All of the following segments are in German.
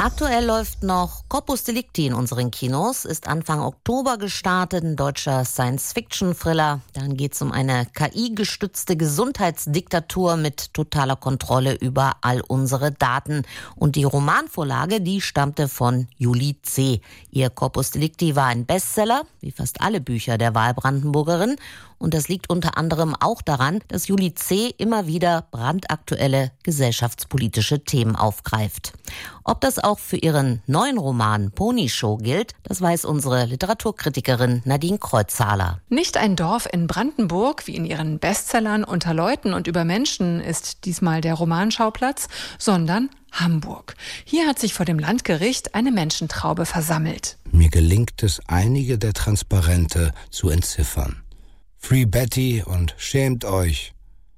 Aktuell läuft noch Corpus Delicti in unseren Kinos, ist Anfang Oktober gestartet, ein deutscher Science-Fiction-Thriller. Dann geht es um eine KI-gestützte Gesundheitsdiktatur mit totaler Kontrolle über all unsere Daten. Und die Romanvorlage, die stammte von Julie C. Ihr Corpus Delicti war ein Bestseller, wie fast alle Bücher der Wahlbrandenburgerin. Und das liegt unter anderem auch daran, dass Julie C. immer wieder brandaktuelle gesellschaftspolitische Themen aufgreift. Ob das auch für ihren neuen Roman Pony Show gilt, das weiß unsere Literaturkritikerin Nadine Kreuzhaler. Nicht ein Dorf in Brandenburg, wie in ihren Bestsellern Unter Leuten und über Menschen ist diesmal der Romanschauplatz, sondern Hamburg. Hier hat sich vor dem Landgericht eine Menschentraube versammelt. Mir gelingt es, einige der Transparente zu entziffern. Free Betty und Schämt euch.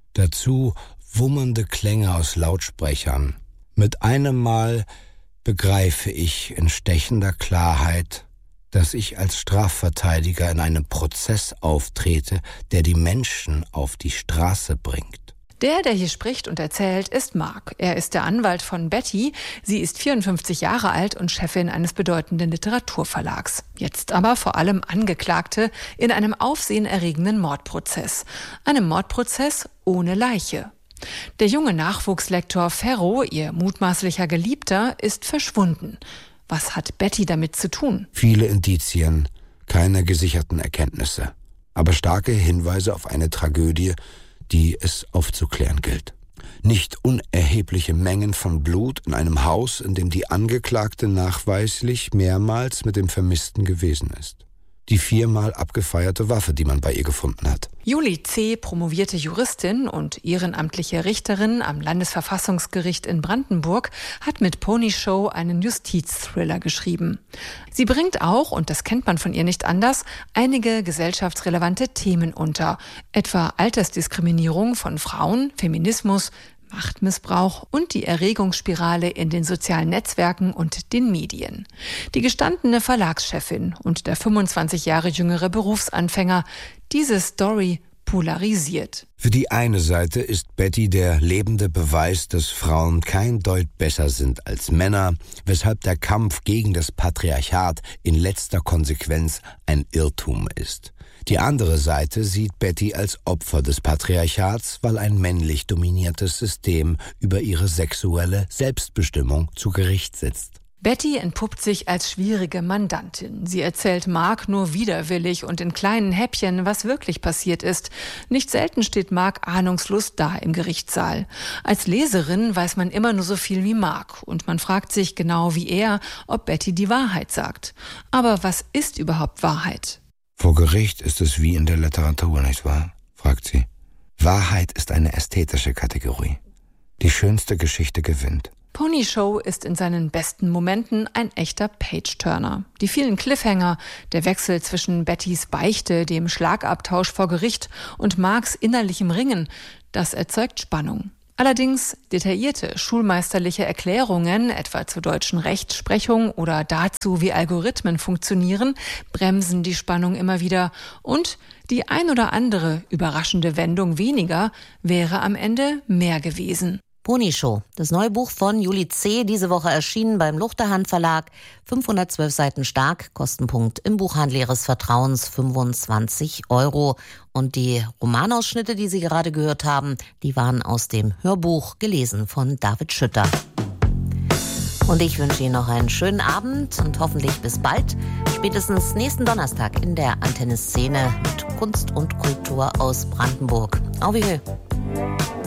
Dazu wummernde Klänge aus Lautsprechern. Mit einem Mal begreife ich in stechender Klarheit, dass ich als Strafverteidiger in einem Prozess auftrete, der die Menschen auf die Straße bringt. Der hier spricht und erzählt, ist Mark. Er ist der Anwalt von Betty. Sie ist 54 Jahre alt und Chefin eines bedeutenden Literaturverlags. Jetzt aber vor allem Angeklagte in einem aufsehenerregenden Mordprozess. Einem Mordprozess ohne Leiche. Der junge Nachwuchslektor Ferro, ihr mutmaßlicher Geliebter, ist verschwunden. Was hat Betty damit zu tun? Viele Indizien, keine gesicherten Erkenntnisse, aber starke Hinweise auf eine Tragödie, die es aufzuklären gilt. Nicht unerhebliche Mengen von Blut in einem Haus, in dem die Angeklagte nachweislich mehrmals mit dem Vermissten gewesen ist. Die 4-mal abgefeierte Waffe, die man bei ihr gefunden hat. Julie C., promovierte Juristin und ehrenamtliche Richterin am Landesverfassungsgericht in Brandenburg, hat mit Pony Show einen Justizthriller geschrieben. Sie bringt auch, und das kennt man von ihr nicht anders, einige gesellschaftsrelevante Themen unter, etwa Altersdiskriminierung von Frauen, Feminismus, Machtmissbrauch und die Erregungsspirale in den sozialen Netzwerken und den Medien. Die gestandene Verlagschefin und der 25 Jahre jüngere Berufsanfänger, diese Story polarisiert. Für die eine Seite ist Betty der lebende Beweis, dass Frauen kein Deut besser sind als Männer, weshalb der Kampf gegen das Patriarchat in letzter Konsequenz ein Irrtum ist. Die andere Seite sieht Betty als Opfer des Patriarchats, weil ein männlich dominiertes System über ihre sexuelle Selbstbestimmung zu Gericht sitzt. Betty entpuppt sich als schwierige Mandantin. Sie erzählt Mark nur widerwillig und in kleinen Häppchen, was wirklich passiert ist. Nicht selten steht Mark ahnungslos da im Gerichtssaal. Als Leserin weiß man immer nur so viel wie Mark und man fragt sich genau wie er, ob Betty die Wahrheit sagt. Aber was ist überhaupt Wahrheit? Vor Gericht ist es wie in der Literatur, nicht wahr? Fragt sie. Wahrheit ist eine ästhetische Kategorie. Die schönste Geschichte gewinnt. Pony Show ist in seinen besten Momenten ein echter Page-Turner. Die vielen Cliffhanger, der Wechsel zwischen Bettys Beichte, dem Schlagabtausch vor Gericht und Marks innerlichem Ringen, das erzeugt Spannung. Allerdings detaillierte schulmeisterliche Erklärungen, etwa zur deutschen Rechtsprechung oder dazu, wie Algorithmen funktionieren, bremsen die Spannung immer wieder. Und die ein oder andere überraschende Wendung weniger wäre am Ende mehr gewesen. Pony Show, das neue Buch von Julie C., diese Woche erschienen beim Luchterhand Verlag, 512 Seiten stark, Kostenpunkt im Buchhandel Ihres Vertrauens 25 €. Und die Romanausschnitte, die Sie gerade gehört haben, die waren aus dem Hörbuch, gelesen von David Schütter. Und ich wünsche Ihnen noch einen schönen Abend und hoffentlich bis bald, spätestens nächsten Donnerstag in der Antenne Szene mit Kunst und Kultur aus Brandenburg. Auf Wiedersehen.